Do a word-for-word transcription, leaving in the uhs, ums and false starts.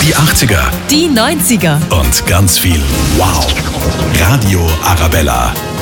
Die achtziger Die neunziger. und ganz viel Wow. Radio Arabella.